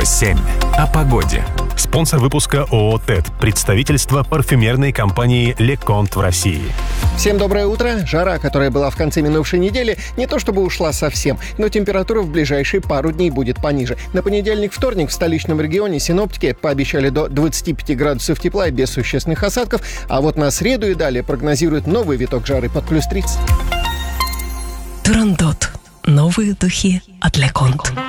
7. О погоде. Спонсор выпуска ООО «ТЭД», представительство парфюмерной компании «Леконт» в России. Всем доброе утро. Жара, которая была в конце минувшей недели, не то чтобы ушла совсем, но температура в ближайшие пару дней будет пониже. На понедельник-вторник в столичном регионе синоптики пообещали до 25 градусов тепла и без существенных осадков, а вот на среду и далее прогнозируют новый виток жары под плюс 30. Турандот. Новые духи от Леконт.